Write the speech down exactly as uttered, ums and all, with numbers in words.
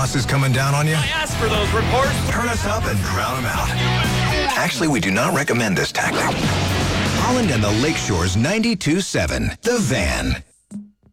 boss is coming down on you? I asked for those reports. Turn us up and drown them out. Actually, we do not recommend this tactic. Holland and the Lakeshore's ninety-two point seven, The Van.